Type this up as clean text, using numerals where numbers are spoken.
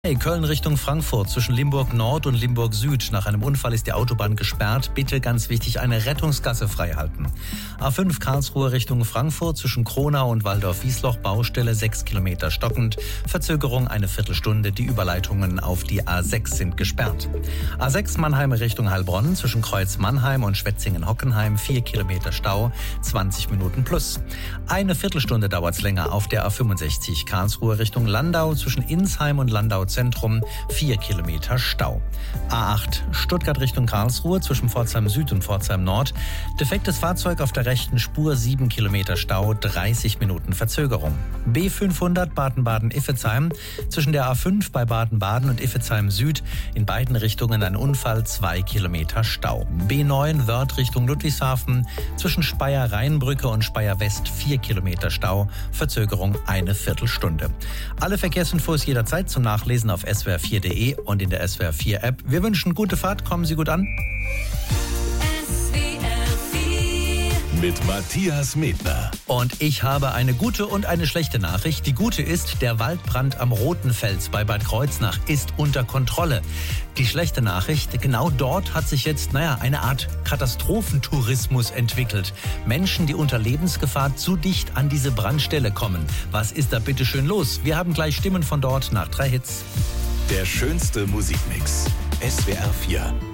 Hey, Köln Richtung Frankfurt zwischen Limburg Nord und Limburg Süd. Nach einem Unfall ist die Autobahn gesperrt. Bitte ganz wichtig, eine Rettungsgasse freihalten. A5 Karlsruhe Richtung Frankfurt zwischen Kronau und Waldorf-Wiesloch. Baustelle 6 Kilometer stockend. Verzögerung eine Viertelstunde. Die Überleitungen auf die A6 sind gesperrt. A6 Mannheim Richtung Heilbronn zwischen Kreuz Mannheim und Schwetzingen-Hockenheim. 4 Kilometer Stau, 20 Minuten plus. Eine Viertelstunde dauert's länger auf der A65 Karlsruhe Richtung Landau zwischen Insheim und Landau Zentrum, 4 Kilometer Stau. A8 Stuttgart Richtung Karlsruhe zwischen Pforzheim Süd und Pforzheim Nord. Defektes Fahrzeug auf der rechten Spur, 7 Kilometer Stau, 30 Minuten Verzögerung. B500 Baden-Baden-Iffezheim zwischen der A5 bei Baden-Baden und Iffezheim Süd. In beiden Richtungen ein Unfall, 2 Kilometer Stau. B9 Wörth Richtung Ludwigshafen zwischen Speyer-Rheinbrücke und Speyer-West, 4 Kilometer Stau. Verzögerung eine Viertelstunde. Alle Verkehrsinfos jederzeit zum Nachlesen auf swr4.de und in der SWR4-App. Wir wünschen gute Fahrt, kommen Sie gut an. Mit Matthias Medner. Und ich habe eine gute und eine schlechte Nachricht. Die gute ist, der Waldbrand am Rotenfels bei Bad Kreuznach ist unter Kontrolle. Die schlechte Nachricht, genau dort hat sich jetzt, eine Art Katastrophentourismus entwickelt. Menschen, die unter Lebensgefahr zu dicht an diese Brandstelle kommen. Was ist da bitte schön los? Wir haben gleich Stimmen von dort nach 3 Hits. Der schönste Musikmix. SWR4.